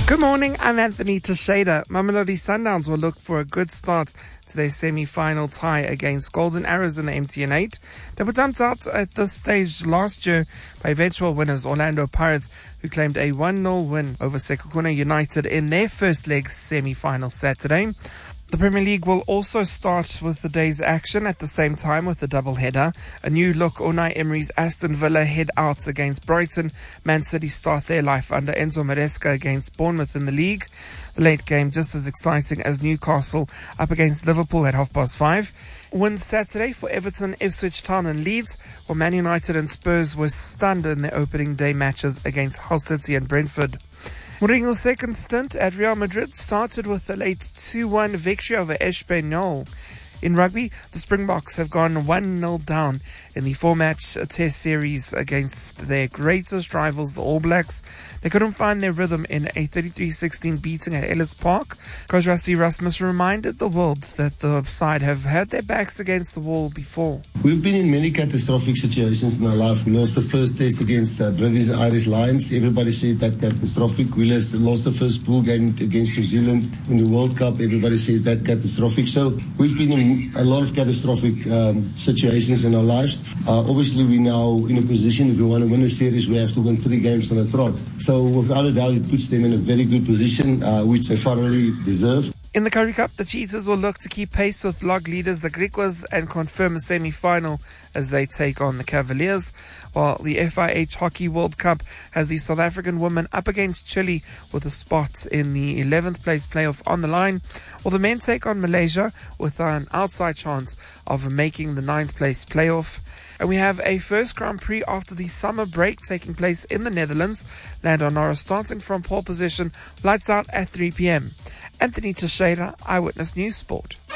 Good morning, I'm Anthony Teixeira. Mamelodi Sundowns will look for a good start to their semi-final tie against Golden Arrows in the MTN 8. They were dumped out at this stage last year by eventual winners Orlando Pirates, who claimed a 1-0 win over Sekhukhune United in their first leg semi-final Saturday. The Premier League will also start with the day's action at the same time with the double-header. A new look, Unai Emery's Aston Villa head out against Brighton. Man City start their life under Enzo Maresca against Bournemouth in the league. The late game just as exciting as Newcastle up against Liverpool at 5:30. Wins Saturday for Everton, Ipswich Town and Leeds, while Man United and Spurs were stunned in their opening day matches against Hull City and Brentford. Mourinho's second stint at Real Madrid started with a late 2-1 victory over Espanyol. In rugby, the Springboks have gone 1-0 down in the 4-match test series against their greatest rivals, the All Blacks. They couldn't find their rhythm in a 33-16 beating at Ellis Park. Coach Rassie Erasmus reminded the world that the side have had their backs against the wall before. We've been in many catastrophic situations in our life. We lost the first test against British and Irish Lions. Everybody said that catastrophic. We lost the first pool game against New Zealand in the World Cup. Everybody said that catastrophic. So we've been in a lot of catastrophic situations in our lives. Obviously, we're now in a position, if we want to win a series, we have to win 3 games on a trot. So without a doubt, it puts them in a very good position, which they thoroughly deserve. In the Currie Cup, the Cheetahs will look to keep pace with log leaders, the Griquas, and confirm a semi-final as they take on the Cavaliers, while the FIH Hockey World Cup has the South African women up against Chile with a spot in the 11th place playoff on the line, while the men take on Malaysia with an outside chance of making the 9th place playoff. And we have a first Grand Prix after the summer break taking place in the Netherlands. Lando Norris starting from pole position, lights out at 3 p.m. Anthony Teixeira, Eyewitness News Sport.